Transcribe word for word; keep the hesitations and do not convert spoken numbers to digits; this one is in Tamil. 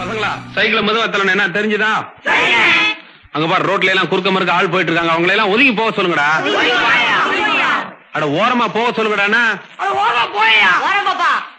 பசங்களா சைக்கிள் மெதுவா தரணும் என்ன தெரிஞ்சுதா? அங்க பாரு ரோட்ல எல்லாம் குறுக்க மறுக்க ஆள் போயிட்டு இருக்காங்க, அவங்களை எல்லாம் ஒதுங்கி போக சொல்லுங்கடா. அட ஓரமா போக சொல்லுங்கடா. ஓரமா போயா.